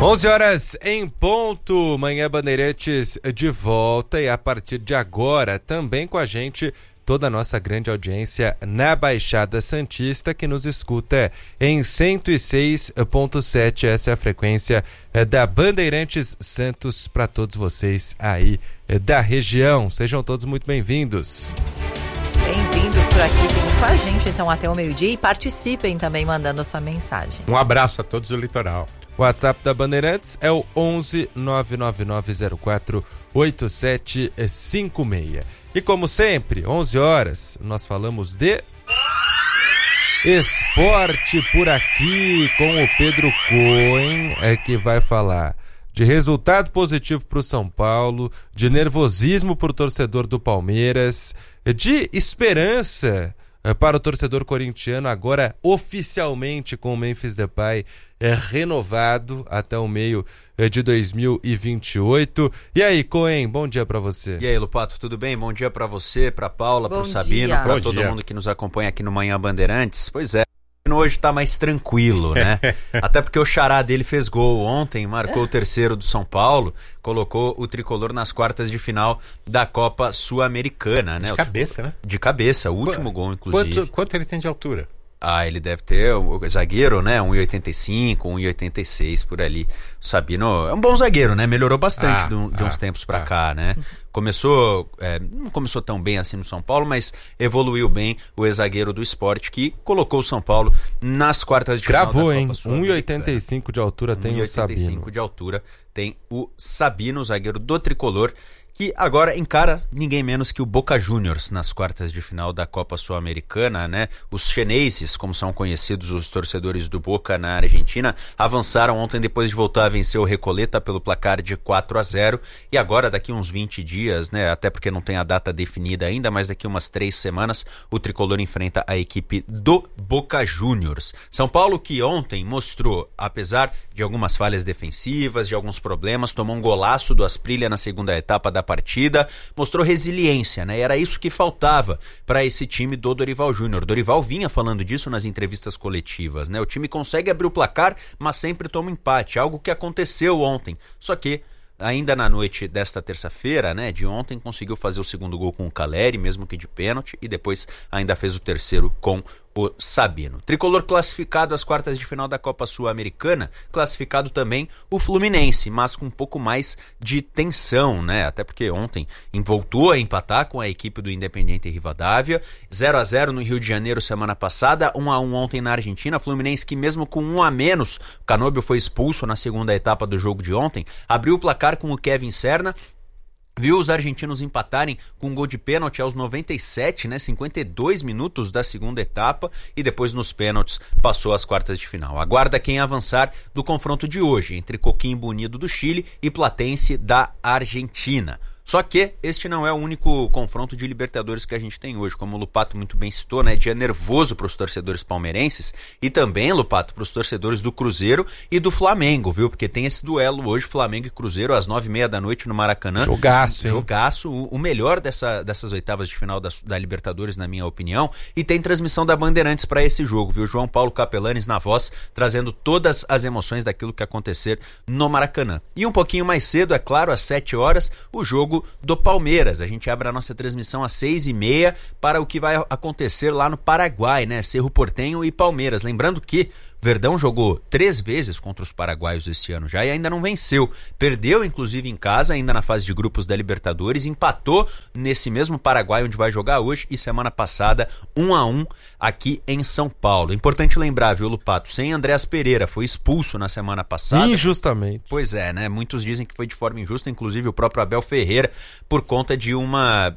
11 horas em ponto, Manhã Bandeirantes de volta e a partir de agora também com a gente toda a nossa grande audiência na Baixada Santista que nos escuta em 106.7, essa é a frequência da Bandeirantes Santos para todos vocês aí da região. Sejam todos muito bem-vindos. Bem-vindos por aqui, fiquem com a gente então até o meio-dia e participem também mandando sua mensagem. Um abraço a todos do litoral. O WhatsApp da Bandeirantes é o 11 99904 8756. E como sempre, 11 horas, nós falamos de esporte por aqui com o Pedro Cohen, que vai falar de resultado positivo para o São Paulo, de nervosismo para o torcedor do Palmeiras, de esperança para o torcedor corintiano, agora oficialmente com o Memphis Depay renovado até o meio de 2028. E aí, Cohen, bom dia para você. E aí, Lupato, tudo bem? Bom dia para você, para Paula, para o Sabino, para todo mundo que nos acompanha aqui no Manhã Bandeirantes. Pois é, hoje tá mais tranquilo, né? Até porque o xará dele fez gol ontem, marcou o terceiro do São Paulo, colocou o tricolor nas quartas de final da Copa Sul-Americana, né? De cabeça, né? De cabeça, o último gol, inclusive. Quanto ele tem de altura? Ele deve ter, o zagueiro, né, 1,85, 1,86 por ali. O Sabino é um bom zagueiro, né, melhorou bastante de uns tempos pra cá, né. Começou, não começou tão bem assim no São Paulo, mas evoluiu bem o ex-zagueiro do Sport, que colocou o São Paulo nas quartas de final da Copa Sul-Americana. 1,85 de altura tem o Sabino. 1,85 de altura tem o Sabino, zagueiro do tricolor, que agora encara ninguém menos que o Boca Juniors nas quartas de final da Copa Sul-Americana, né? Os chineses, como são conhecidos os torcedores do Boca na Argentina, avançaram ontem depois de voltar a vencer o Recoleta pelo placar de 4-0 e agora daqui uns 20 dias, né? Até porque não tem a data definida ainda, mas daqui umas 3 semanas o tricolor enfrenta a equipe do Boca Juniors. São Paulo que ontem mostrou, apesar de algumas falhas defensivas, de alguns problemas, tomou um golaço do Asprilla na segunda etapa da partida, mostrou resiliência, né? Era isso que faltava para esse time do Dorival Júnior. Dorival vinha falando disso nas entrevistas coletivas, né? O time consegue abrir o placar, mas sempre toma um empate, algo que aconteceu ontem. Só que ainda na noite desta terça-feira, né, de ontem, conseguiu fazer o segundo gol com o Caleri, mesmo que de pênalti, e depois ainda fez o terceiro com o Sabino. Tricolor classificado às quartas de final da Copa Sul-Americana, classificado também o Fluminense, mas com um pouco mais de tensão, né? Até porque ontem voltou a empatar com a equipe do Independiente Rivadavia, 0-0 no Rio de Janeiro semana passada, 1-1 ontem na Argentina. Fluminense que mesmo com 1 a menos, o Canóbio foi expulso na segunda etapa do jogo de ontem, abriu o placar com o Kevin Serna, viu os argentinos empatarem com um gol de pênalti aos 97, né, 52 minutos da segunda etapa e depois nos pênaltis passou às quartas de final. Aguarda quem avançar do confronto de hoje entre Coquimbo Unido do Chile e Platense da Argentina. Só que este não é o único confronto de Libertadores que a gente tem hoje, como o Lupato muito bem citou, né? Dia nervoso para os torcedores palmeirenses e também, Lupato, para os torcedores do Cruzeiro e do Flamengo, viu? Porque tem esse duelo hoje, Flamengo e Cruzeiro, às 9h30 da noite no Maracanã. Jogaço, hein? Jogaço, o melhor dessas oitavas de final da Libertadores, na minha opinião, e tem transmissão da Bandeirantes para esse jogo, viu? João Paulo Capelanes na voz, trazendo todas as emoções daquilo que acontecer no Maracanã. E um pouquinho mais cedo, é claro, às 7 horas, o jogo do Palmeiras. A gente abre a nossa transmissão às 6h30 para o que vai acontecer lá no Paraguai, né? Cerro Porteño e Palmeiras. Lembrando que Verdão jogou 3 vezes contra os paraguaios esse ano já e ainda não venceu. Perdeu, inclusive, em casa, ainda na fase de grupos da Libertadores, empatou nesse mesmo Paraguai onde vai jogar hoje e semana passada 1-1 aqui em São Paulo. Importante lembrar, viu, Lupato, sem Andréas Pereira, foi expulso na semana passada. Injustamente. Pois é, né? Muitos dizem que foi de forma injusta, inclusive o próprio Abel Ferreira, por conta de uma...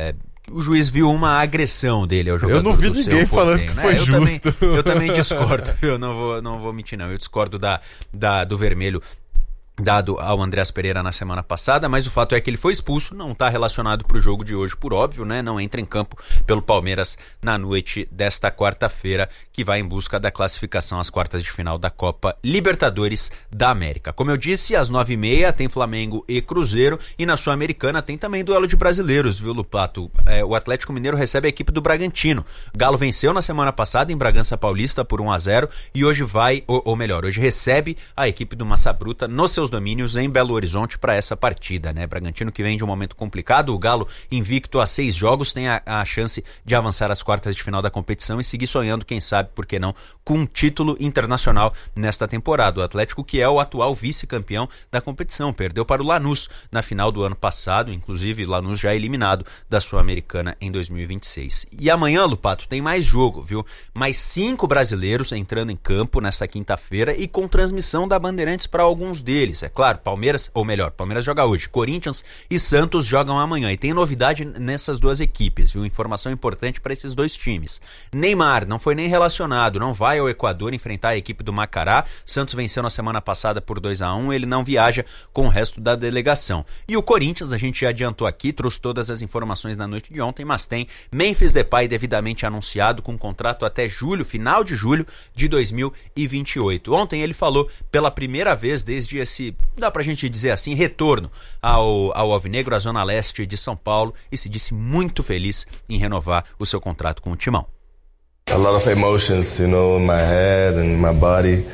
o juiz viu uma agressão dele ao jogador. Eu não vi ninguém falando que foi justo. Eu também discordo, eu não vou mentir não, eu discordo do vermelho dado ao Andreas Pereira na semana passada, mas o fato é que ele foi expulso, não está relacionado para o jogo de hoje, por óbvio, né? Não entra em campo pelo Palmeiras na noite desta quarta-feira, que vai em busca da classificação às quartas de final da Copa Libertadores da América. Como eu disse, às 9h30 tem Flamengo e Cruzeiro, e na Sul-Americana tem também duelo de brasileiros, viu, Lupato? O Atlético Mineiro recebe a equipe do Bragantino. O Galo venceu na semana passada em Bragança Paulista por 1-0 e hoje hoje recebe a equipe do Massa Bruta nos seus domínios em Belo Horizonte para essa partida, né? Bragantino, que vem de um momento complicado, o Galo invicto a 6 jogos, tem a chance de avançar às quartas de final da competição e seguir sonhando, quem sabe, por que não, com um título internacional nesta temporada. O Atlético, que é o atual vice-campeão da competição, perdeu para o Lanús na final do ano passado, inclusive Lanús já eliminado da Sul-Americana em 2026. E amanhã, Lupato, tem mais jogo, viu? Mais 5 brasileiros entrando em campo nessa quinta-feira e com transmissão da Bandeirantes para alguns deles. É claro, Palmeiras joga hoje, Corinthians e Santos jogam amanhã, e tem novidade nessas duas equipes, viu? Informação importante para esses dois times. Neymar não foi nem relacionado, não vai ao Equador enfrentar a equipe do Macará. Santos venceu na semana passada por 2-1, ele não viaja com o resto da delegação. E o Corinthians, a gente já adiantou aqui, trouxe todas as informações na noite de ontem, mas tem Memphis Depay devidamente anunciado com contrato até final de julho de 2028. Ontem ele falou pela primeira vez desde esse, dá pra gente dizer assim, retorno ao Alvinegro, à Zona Leste de São Paulo, e se disse muito feliz em renovar o seu contrato com o Timão. A lot of emotions, in my head and my body.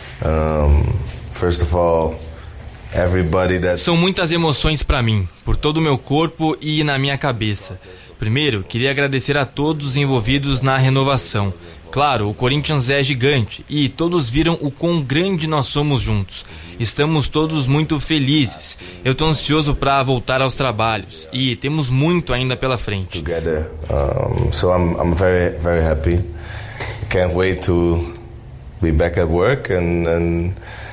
First of all, everybody that... São muitas emoções para mim, por todo o meu corpo e na minha cabeça. Primeiro, queria agradecer a todos os envolvidos na renovação. Claro, o Corinthians é gigante e todos viram o quão grande nós somos juntos. Estamos todos muito felizes. Eu estou ansioso para voltar aos trabalhos e temos muito ainda pela frente. Together, so I'm very, very happy. Can't wait to be back at work and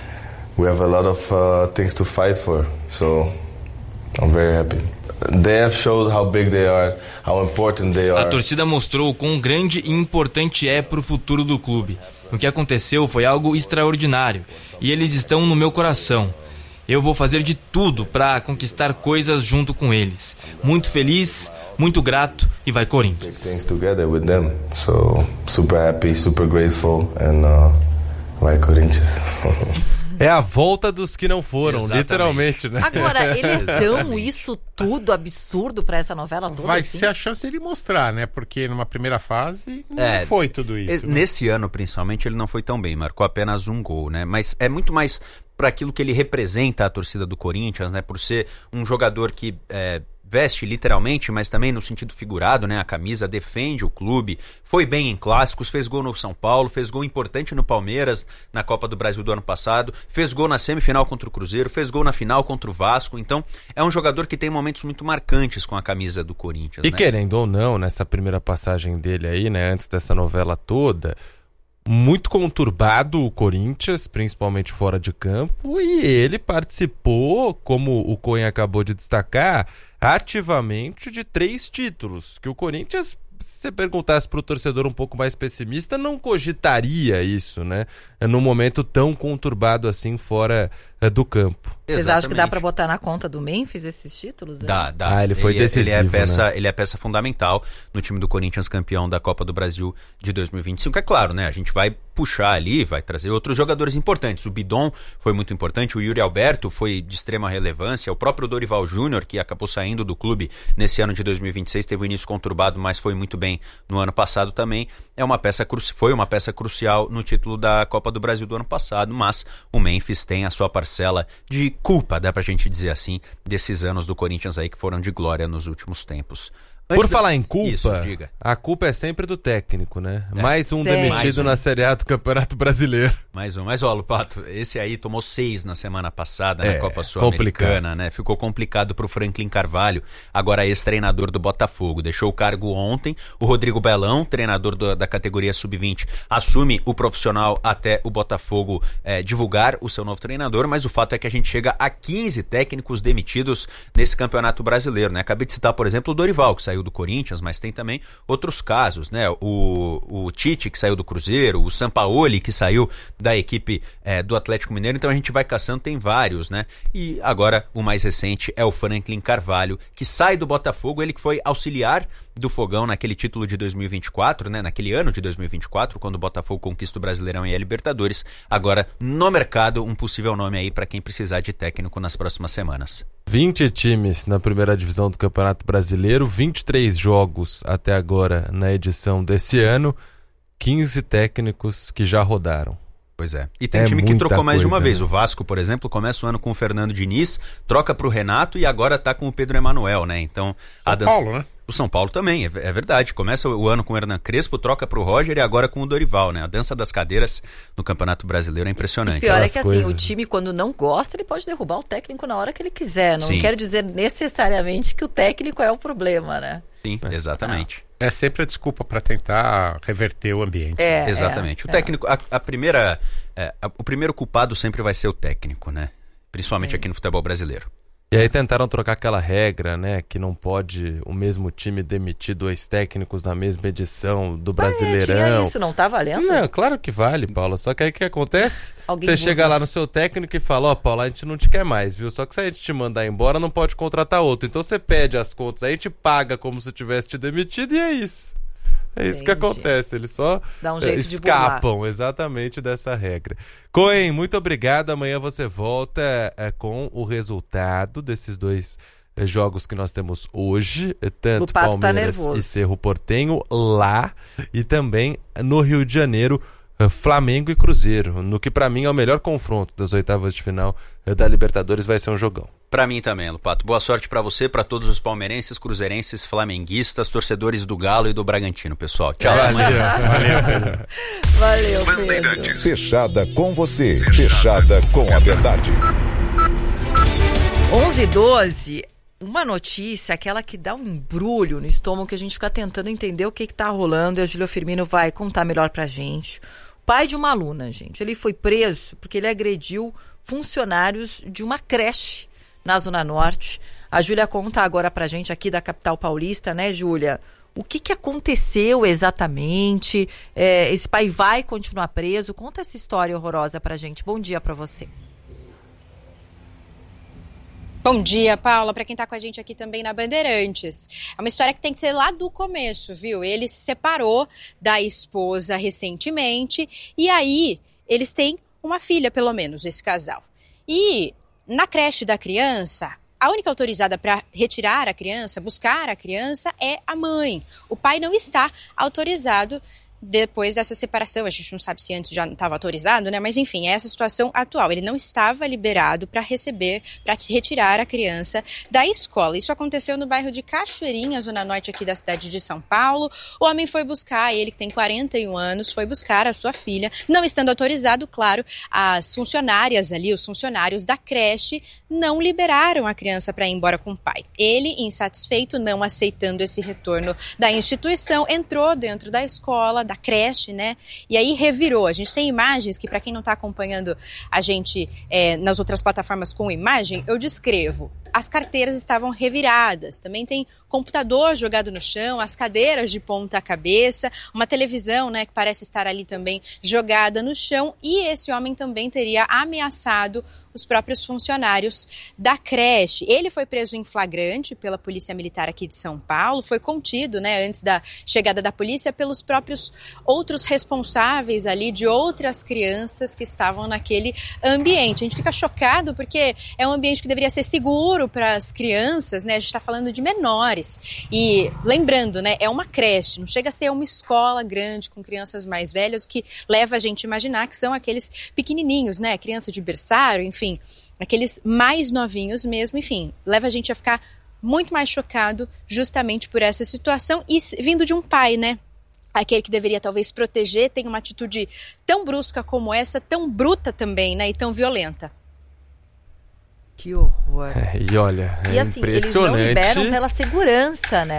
we have a lot of things to fight for. So I'm very happy. They have showed how big they are, how important they are. A torcida mostrou o quão grande e importante é para o futuro do clube. O que aconteceu foi algo extraordinário e eles estão no meu coração. Eu vou fazer de tudo para conquistar coisas junto com eles. Muito feliz, muito grato e vai Corinthians. Things together with them. So super happy, super grateful and vai Corinthians. É a volta dos que não foram, exatamente. Literalmente, né? Agora, ele é tão isso tudo absurdo pra essa novela toda? Vai assim? ser a chance dele mostrar, né? Porque numa primeira fase não foi tudo isso. Nesse ano, principalmente, ele não foi tão bem. Marcou apenas um gol, né? Mas é muito mais para aquilo que ele representa a torcida do Corinthians, né? Por ser um jogador que... veste literalmente, mas também no sentido figurado, né? A camisa defende o clube, foi bem em clássicos, fez gol no São Paulo, fez gol importante no Palmeiras, na Copa do Brasil do ano passado, fez gol na semifinal contra o Cruzeiro, fez gol na final contra o Vasco. Então é um jogador que tem momentos muito marcantes com a camisa do Corinthians. E querendo ou não, nessa primeira passagem dele aí, né? Antes dessa novela toda, muito conturbado o Corinthians, principalmente fora de campo, e ele participou, como o Cohen acabou de destacar, ativamente de 3 títulos, que o Corinthians, se você perguntasse para o torcedor um pouco mais pessimista, não cogitaria isso, né? Num momento tão conturbado assim fora do campo. Vocês acham que dá para botar na conta do Memphis esses títulos? Né? Dá. Ele foi decisivo, né? Ele é peça fundamental no time do Corinthians, campeão da Copa do Brasil de 2025. É claro, né? A gente vai puxar ali, vai trazer outros jogadores importantes. O Bidon foi muito importante, o Yuri Alberto foi de extrema relevância, o próprio Dorival Júnior, que acabou saindo do clube nesse ano de 2026, teve um início conturbado, mas foi muito bem no ano passado também. Foi uma peça crucial no título da Copa do Brasil do ano passado, mas o Memphis tem a sua parcela de culpa, dá pra gente dizer assim, desses anos do Corinthians aí que foram de glória nos últimos tempos. Por falar em culpa, isso, diga. A culpa é sempre do técnico, né? Mais um demitido na Série A do Campeonato Brasileiro. Mais um. Mas, ó, Lupato, esse aí tomou 6 na semana passada na Copa Sul-Americana, né? Ficou complicado pro Franklin Carvalho, agora ex-treinador do Botafogo. Deixou o cargo ontem. O Rodrigo Belão, treinador da categoria Sub-20, assume o profissional até o Botafogo divulgar o seu novo treinador, mas o fato é que a gente chega a 15 técnicos demitidos nesse Campeonato Brasileiro, né? Acabei de citar, por exemplo, o Dorival, que saiu saiu do Corinthians, mas tem também outros casos, né? O Tite, que saiu do Cruzeiro, o Sampaoli, que saiu da equipe do Atlético Mineiro. Então a gente vai caçando, tem vários, né? E agora o mais recente é o Franklin Carvalho, que sai do Botafogo, ele que foi auxiliar do Fogão naquele título de 2024, né? Naquele ano de 2024, quando o Botafogo conquista o Brasileirão e a Libertadores. Agora, no mercado, um possível nome aí para quem precisar de técnico nas próximas semanas. 20 times na primeira divisão do Campeonato Brasileiro, 23 jogos até agora na edição desse ano, 15 técnicos que já rodaram. Pois é. E tem time que trocou mais de uma vez. O Vasco, por exemplo, começa o ano com o Fernando Diniz, troca para o Renato e agora está com o Pedro Emanuel, né? Então, São Paulo, né? O São Paulo também, é verdade. Começa o ano com o Hernan Crespo, troca para o Roger e agora com o Dorival, né? A dança das cadeiras no Campeonato Brasileiro é impressionante. O pior é que assim, o time quando não gosta, ele pode derrubar o técnico na hora que ele quiser. Não quer dizer necessariamente que o técnico é o problema, né? Sim, exatamente. É sempre a desculpa para tentar reverter o ambiente. Exatamente. O técnico, o primeiro culpado sempre vai ser o técnico, né? Principalmente aqui no futebol brasileiro. E aí tentaram trocar aquela regra, né? Que não pode o mesmo time demitir 2 técnicos na mesma edição do Brasileirão. Tinha isso, não tá valendo? Não, claro que vale, Paula. Só que aí o que acontece? Você chega lá no seu técnico e fala, Paula, a gente não te quer mais, viu? Só que se a gente te mandar embora, não pode contratar outro. Então você pede as contas, aí a gente paga como se tivesse te demitido e é isso. É isso que acontece, eles só escapam exatamente dessa regra. Cohen, muito obrigado, amanhã você volta com o resultado desses 2 jogos que nós temos hoje, tanto Palmeiras e Cerro Porteño lá e também no Rio de Janeiro, Flamengo e Cruzeiro, no que pra mim é o melhor confronto das oitavas de final da Libertadores, vai ser um jogão. Pra mim também, Lupato. Boa sorte pra você, pra todos os palmeirenses, cruzeirenses, flamenguistas, torcedores do Galo e do Bragantino, pessoal. Tchau. Valeu, Pedro. Valeu, Pedro. Fechada com você, fechada com a verdade. 11h12, uma notícia, aquela que dá um embrulho no estômago, que a gente fica tentando entender o que tá rolando, e a Júlia Firmino vai contar melhor pra gente. O pai de uma aluna, gente, ele foi preso porque ele agrediu funcionários de uma creche na Zona Norte. A Júlia conta agora pra gente aqui da capital paulista, né, Júlia? O que aconteceu exatamente? Esse pai vai continuar preso? Conta essa história horrorosa pra gente. Bom dia pra você. Bom dia, Paula, para quem está com a gente aqui também na Bandeirantes. É uma história que tem que ser lá do começo, viu? Ele se separou da esposa recentemente e aí eles têm uma filha, pelo menos, esse casal. E na creche da criança, a única autorizada para retirar a criança, buscar a criança, é a mãe. O pai não está autorizado depois dessa separação. A gente não sabe se antes já não estava autorizado, né? Mas enfim, é essa situação atual. Ele não estava liberado para retirar a criança da escola. Isso aconteceu no bairro de Cachoeirinha, zona norte aqui da cidade de São Paulo. O homem foi buscar, ele que tem 41 anos, foi buscar a sua filha, não estando autorizado, claro, as funcionárias ali, os funcionários da creche, não liberaram a criança para ir embora com o pai. Ele, insatisfeito, não aceitando esse retorno da instituição, entrou dentro da escola, da creche, né? E aí revirou. A gente tem imagens que, para quem não está acompanhando a gente nas outras plataformas com imagem, eu descrevo. As carteiras estavam reviradas, também tem computador jogado no chão, as cadeiras de ponta cabeça, uma televisão, né, que parece estar ali também jogada no chão, e esse homem também teria ameaçado os próprios funcionários da creche. Ele foi preso em flagrante pela Polícia Militar aqui de São Paulo, foi contido, né, antes da chegada da polícia, pelos próprios outros responsáveis ali de outras crianças que estavam naquele ambiente. A gente fica chocado porque é um ambiente que deveria ser seguro para as crianças, né? A gente está falando de menores. E lembrando, né, é uma creche, não chega a ser uma escola grande com crianças mais velhas, o que leva a gente a imaginar que são aqueles pequenininhos, né? Criança de berçário, enfim, aqueles mais novinhos mesmo, enfim, leva a gente a ficar muito mais chocado justamente por essa situação e vindo de um pai, né? Aquele que deveria talvez proteger, tem uma atitude tão brusca como essa, tão bruta também, né? E tão violenta. Que horror. E olha, e assim, impressionante. Eles não liberam pela segurança, né?